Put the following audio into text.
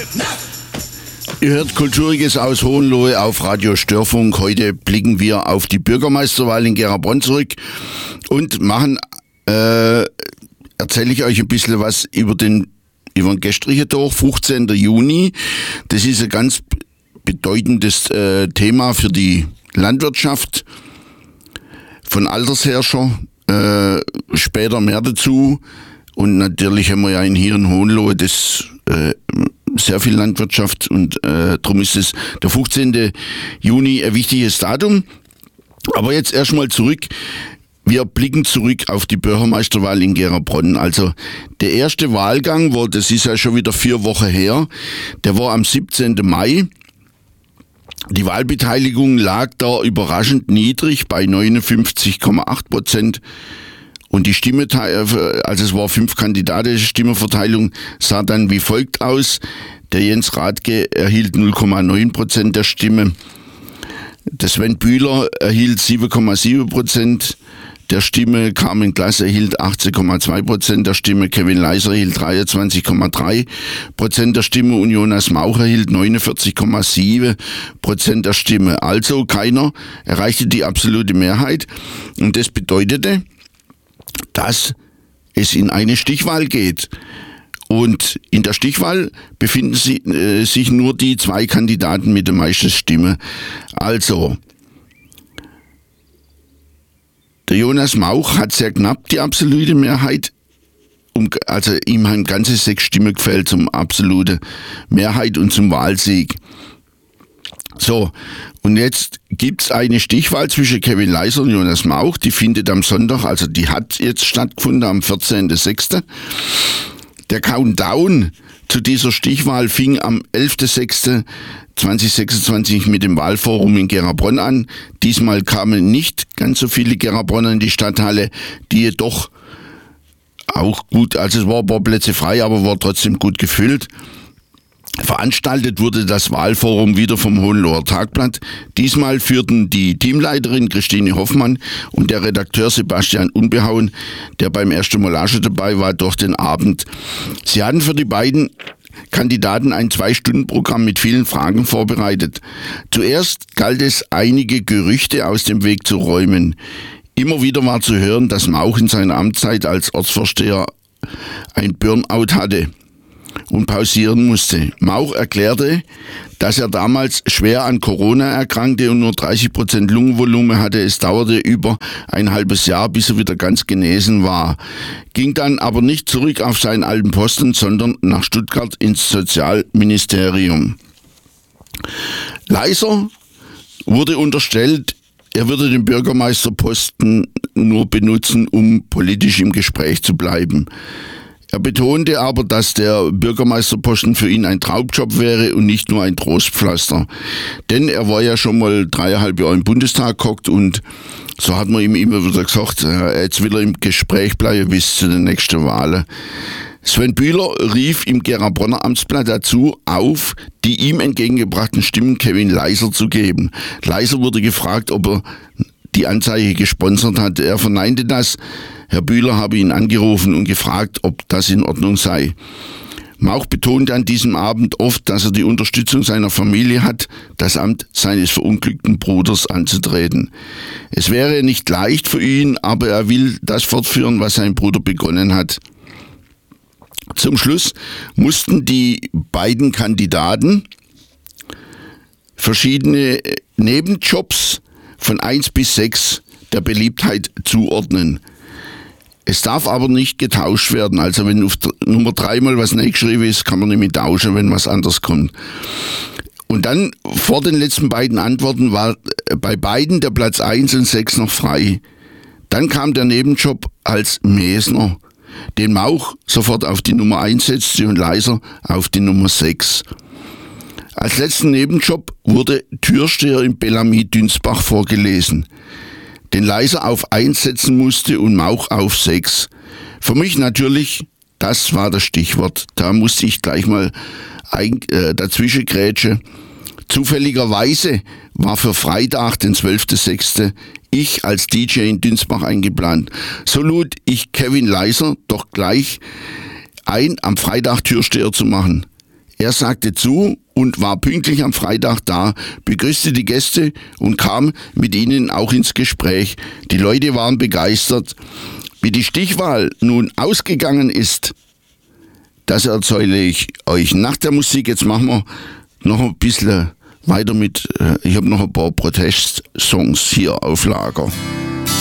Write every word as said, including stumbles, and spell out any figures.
Ihr hört Kulturiges aus Hohenlohe auf Radio Störfunk. Heute blicken wir auf die Bürgermeisterwahl in Gera-Bronn zurück und machen, äh, erzähle ich euch ein bisschen was über den, über den gestrigen Tag, fünfzehnten Juni. Das ist ein ganz bedeutendes äh, Thema für die Landwirtschaft von Altersherrscher. Äh, später mehr dazu. Und natürlich haben wir ja in hier in Hohenlohe das äh, sehr viel Landwirtschaft und äh, darum ist es der fünfzehnten Juni ein wichtiges Datum. Aber jetzt erstmal zurück. Wir blicken zurück auf die Bürgermeisterwahl in Gera-Bronn. Also der erste Wahlgang war, das ist ja schon wieder vier Wochen her, der war am siebzehnten Mai. Die Wahlbeteiligung lag da überraschend niedrig bei neunundfünfzig Komma acht Prozent. Und die Stimme, also es war fünf Kandidaten, die Stimmenverteilung sah dann wie folgt aus. Der Jens Rathke erhielt null Komma neun Prozent der Stimme. Der Sven Bühler erhielt sieben Komma sieben Prozent der Stimme. Carmen Glass erhielt achtzehn Komma zwei Prozent der Stimme. Kevin Leiser erhielt dreiundzwanzig Komma drei Prozent der Stimme. Und Jonas Mauch erhielt neunundvierzig Komma sieben Prozent der Stimme. Also keiner erreichte die absolute Mehrheit. Und das bedeutete, dass es in eine Stichwahl geht. Und in der Stichwahl befinden sie, äh, sich nur die zwei Kandidaten mit der meisten Stimme. Also, der Jonas Mauch hat sehr knapp die absolute Mehrheit. Um, also ihm haben ganze sechs Stimmen gefällt zum absolute Mehrheit und zum Wahlsieg. So, und jetzt gibt's eine Stichwahl zwischen Kevin Leiser und Jonas Mauch, die findet am Sonntag, also die hat jetzt stattgefunden am vierzehnten sechsten Der Countdown zu dieser Stichwahl fing am elften sechsten zweitausendsechsundzwanzig mit dem Wahlforum in Gera-Bronn an. Diesmal kamen nicht ganz so viele Gera-Bronner in die Stadthalle, die jedoch auch gut, also es war ein paar Plätze frei, aber war trotzdem gut gefüllt. Veranstaltet wurde das Wahlforum wieder vom Hohenloher Tagblatt. Diesmal führten die Teamleiterin Christine Hoffmann und der Redakteur Sebastian Unbehauen, der beim ersten Mal auch schon dabei war, durch den Abend. Sie hatten für die beiden Kandidaten ein Zwei-Stunden-Programm mit vielen Fragen vorbereitet. Zuerst galt es, einige Gerüchte aus dem Weg zu räumen. Immer wieder war zu hören, dass Mauch in seiner Amtszeit als Ortsvorsteher ein Burnout hatte und pausieren musste. Mauch erklärte, dass er damals schwer an Corona erkrankte und nur dreißig Prozent Lungenvolumen hatte. Es dauerte über ein halbes Jahr, bis er wieder ganz genesen war. Ging dann aber nicht zurück auf seinen alten Posten, sondern nach Stuttgart ins Sozialministerium. Leiser wurde unterstellt, er würde den Bürgermeisterposten nur benutzen, um politisch im Gespräch zu bleiben. Er betonte aber, dass der Bürgermeisterposten für ihn ein Traumjob wäre und nicht nur ein Trostpflaster. Denn er war ja schon mal dreieinhalb Jahre im Bundestag gehockt und so hat man ihm immer wieder gesagt, jetzt will er im Gespräch bleiben bis zu den nächsten Wahlen. Sven Bühler rief im Gera-Bronner Amtsblatt dazu auf, die ihm entgegengebrachten Stimmen Kevin Leiser zu geben. Leiser wurde gefragt, ob er die Anzeige gesponsert hat. Er verneinte das. Herr Bühler habe ihn angerufen und gefragt, ob das in Ordnung sei. Mauch betonte an diesem Abend oft, dass er die Unterstützung seiner Familie hat, das Amt seines verunglückten Bruders anzutreten. Es wäre nicht leicht für ihn, aber er will das fortführen, was sein Bruder begonnen hat. Zum Schluss mussten die beiden Kandidaten verschiedene Nebenjobs von eins bis sechs der Beliebtheit zuordnen. Es darf aber nicht getauscht werden. Also wenn auf Nummer drei mal was nicht geschrieben ist, kann man nicht mehr tauschen, wenn was anderes kommt. Und dann vor den letzten beiden Antworten war bei beiden der Platz eins und sechs noch frei. Dann kam der Nebenjob als Mesner, den Mauch sofort auf die Nummer eins setzte und Leiser auf die Nummer sechs. Als letzten Nebenjob wurde Türsteher in Bellamy Dünsbach vorgelesen, den Leiser auf eins setzen musste und Mauch auf sechs. Für mich natürlich, das war das Stichwort. Da musste ich gleich mal ein, äh, dazwischen grätschen. Zufälligerweise war für Freitag, den zwölften sechsten ich als D J in Dünsbach eingeplant. So lud ich Kevin Leiser doch gleich ein, am Freitag Türsteher zu machen. Er sagte zu und war pünktlich am Freitag da, begrüßte die Gäste und kam mit ihnen auch ins Gespräch. Die Leute waren begeistert. Wie die Stichwahl nun ausgegangen ist, das erzähle ich euch nach der Musik. Jetzt machen wir noch ein bisschen weiter mit, ich habe noch ein paar Protestsongs hier auf Lager.